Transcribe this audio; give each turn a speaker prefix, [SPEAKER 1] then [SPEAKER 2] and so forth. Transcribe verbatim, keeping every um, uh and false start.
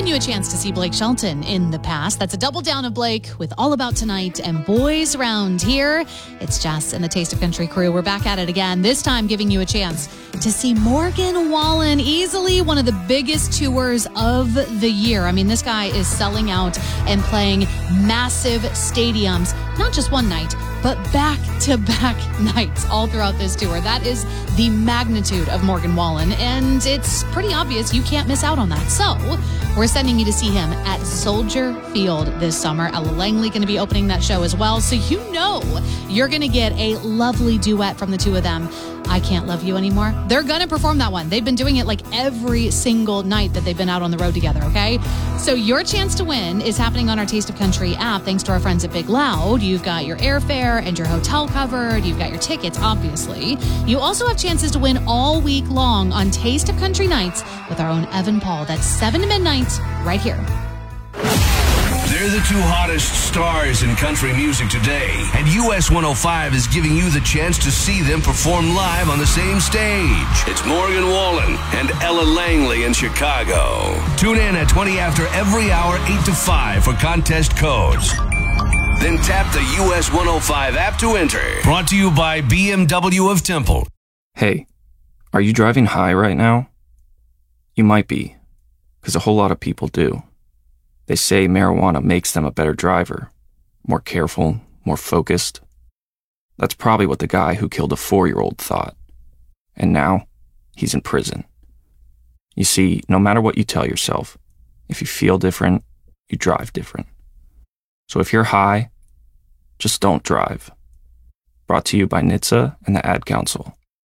[SPEAKER 1] given you a chance to see Blake Shelton in the past. That's a double down of Blake with All About Tonight and Boys Around Here. It's Jess and the Taste of Country crew. We're back at it again, this time giving you a chance to see Morgan Wallen, easily one of the biggest tours of the year. I mean, this guy is selling out and playing massive stadiums, not just one night, but back-to-back nights all throughout this tour. That is the magnitude of Morgan Wallen, and it's pretty obvious you can't miss out on that. So we're sending you to see him at Soldier Field this summer. Ella Langley going to be opening that show as well, so you know you're going to get a lovely duet from the two of them. I Can't Love You Anymore. They're going to perform that one. They've been doing it like every single night that they've been out on the road together, okay? So your chance to win is happening on our Taste of Country app, thanks to our friends at Big Loud. You've got your airfare and your hotel covered. You've got your tickets, obviously. You also have chances to win all week long on Taste of Country nights with our own Evan Paul. That's seven to midnight right here.
[SPEAKER 2] They're the two hottest stars in country music today, and U S one oh five is giving you the chance to see them perform live on the same stage. It's Morgan Wallen and Ella Langley in Chicago. Tune in at twenty after every hour, eight to five for contest codes. Then tap the U S one oh five app to enter. Brought to you by B M W of Temple.
[SPEAKER 3] Hey, are you driving high right now? You might be, because a whole lot of people do. They say marijuana makes them a better driver, more careful, more focused. That's probably what the guy who killed a four-year-old thought. And now, he's in prison. You see, no matter what you tell yourself, if you feel different, you drive different. So if you're high, just don't drive. Brought to you by N H T S A and the Ad Council.